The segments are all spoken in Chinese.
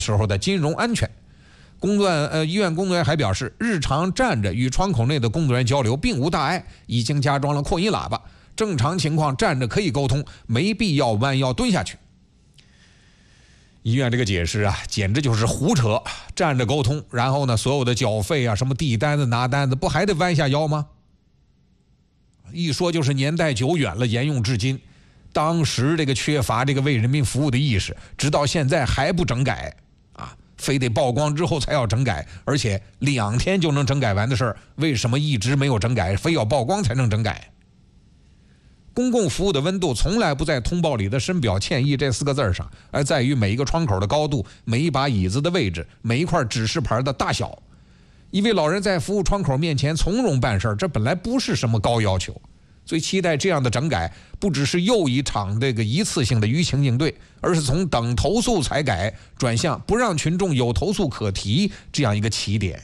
时候的金融安全。医院工作人员还表示，日常站着与窗口内的工作人员交流并无大碍，已经加装了扩音喇叭，正常情况站着可以沟通，没必要弯腰蹲下去。医院这个解释啊，简直就是胡扯！站着沟通，然后呢，所有的缴费啊，什么递单子、拿单子，不还得弯下腰吗？一说就是年代久远了，沿用至今。当时这个缺乏这个为人民服务的意识，直到现在还不整改啊，非得曝光之后才要整改，而且2天就能整改完的事儿，为什么一直没有整改，非要曝光才能整改？公共服务的温度从来不在通报里的深表歉意这4个字上，而在于每一个窗口的高度、每一把椅子的位置、每一块指示牌的大小。一位老人在服务窗口面前从容办事，这本来不是什么高要求。所以期待这样的整改，不只是又一场这个一次性的舆情应对，而是从等投诉才改转向不让群众有投诉可提这样一个起点。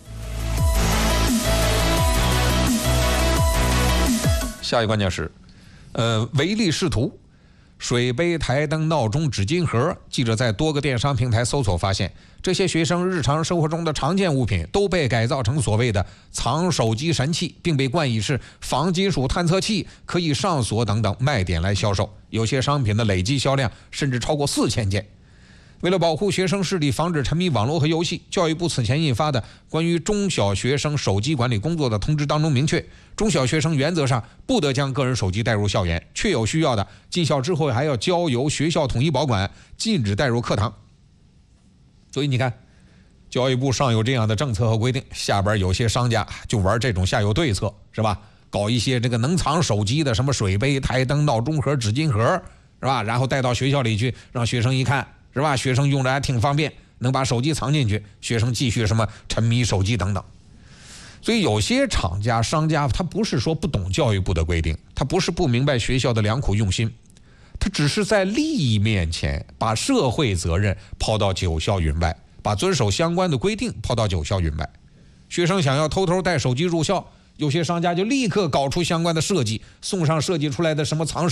下一个关键是唯利是图。水杯、台灯、闹钟、纸巾盒，记者在多个电商平台搜索发现，这些学生日常生活中的常见物品都被改造成所谓的藏手机神器，并被冠以是防金属探测器、可以上锁等等卖点来销售。有些商品的累计销量甚至超过4000件。为了保护学生视力，防止沉迷网络和游戏，教育部此前印发的关于中小学生手机管理工作的通知当中明确，中小学生原则上不得将个人手机带入校园，确有需要的进校之后还要交由学校统一保管，禁止带入课堂。所以你看，教育部上有这样的政策和规定，下边有些商家就玩这种下游对策，是吧？搞一些这个能藏手机的什么水杯、台灯、闹钟盒、纸巾盒，是吧？然后带到学校里去，让学生一看，是吧？学生用着还挺方便，能把手机藏进去，学生继续什么沉迷手机等等。所以有些厂家、商家，他不是说不懂教育部的规定，他不是不明白学校的良苦用心，他只是在利益面前把社会责任抛到九霄云外，把遵守相关的规定抛到九霄云外。学生想要偷偷带手机入校，有些商家就立刻搞出相关的设计，送上设计出来的什么藏手